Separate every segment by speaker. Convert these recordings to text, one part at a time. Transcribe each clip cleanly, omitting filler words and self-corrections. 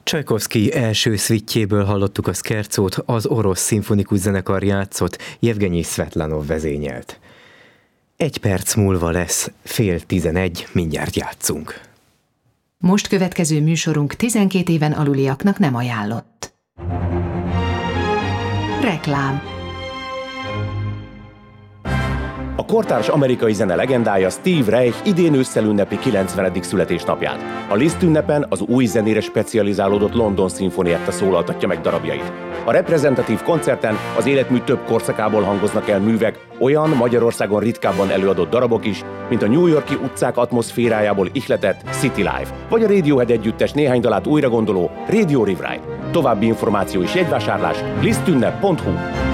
Speaker 1: Csajkovszkij első szvittjéből hallottuk a szkercót, az orosz szimfonikus zenekar játszott, Jevgenyi Szvetlanov vezényelt. 1 perc múlva lesz 10:30, mindjárt játszunk.
Speaker 2: Most következő műsorunk 12 éven aluliaknak nem ajánlott. Reklám.
Speaker 3: A kortárs amerikai zene legendája Steve Reich idén ősszel ünnepi 90. születésnapját. A Liszt ünnepen az új zenére specializálódott London Sinfonietta szólaltatja meg darabjait. A reprezentatív koncerten az életmű több korszakából hangoznak el művek, olyan Magyarországon ritkábban előadott darabok is, mint a New York-i utcák atmoszférájából ihletett City Life, vagy a Radiohead együttes néhány dalát újra gondoló Radio Rewrite. További információ és jegyvásárlás lisztünnep.hu.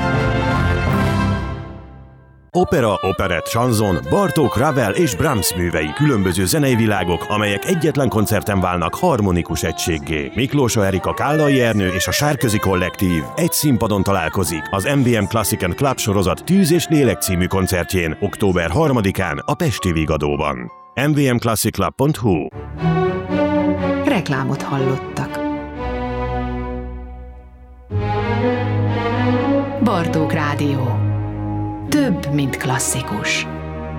Speaker 4: Opera, operett, chanson, Bartók, Ravel és Brahms művei, különböző zenei világok, amelyek egyetlen koncerten válnak harmonikus egységgé. Miklósa Erika, Kállai Ernő és a Sárközi Kollektív egy színpadon találkozik az MVM Classic & Club sorozat Tűz és Lélek című koncertjén október 3-án a Pesti Vigadóban. mvmclassicclub.hu.
Speaker 2: Reklámot hallottak. Bartók Rádió. Több, mint klasszikus.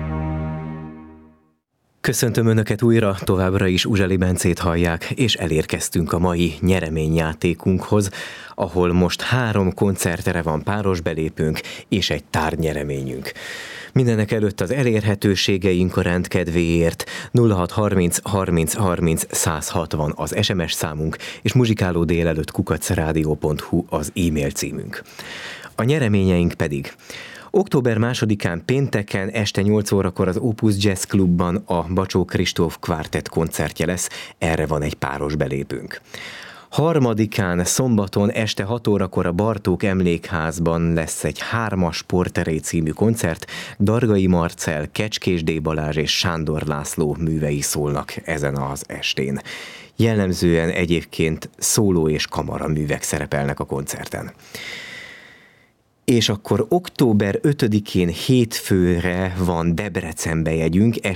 Speaker 1: Köszöntöm Önöket újra, továbbra is Uzseli Bencét hallják, és elérkeztünk a mai nyereményjátékunkhoz, ahol most 3 koncertre van páros belépőnk és egy tárgynyereményünk. Mindenek előtt az elérhetőségeink a rendkedvéért 0630 30 30 160 az SMS számunk, és muzsikálódélelőtt@radio.hu az e-mail címünk. A nyereményeink pedig: október 2-án pénteken este 8 órakor az Opus Jazz Clubban a Bacsó Kristóf Quartet koncertje lesz, erre van egy páros belépőnk. 3-án szombaton este 6 órakor a Bartók Emlékházban lesz egy 3-as Porteré című koncert, Dargai Marcell, Kecskés D. Balázs és Sándor László művei szólnak ezen az estén. Jellemzően egyébként szóló és kamara művek szerepelnek a koncerten. És akkor október 5-én hétfőre van Debrecenbe jegyünk,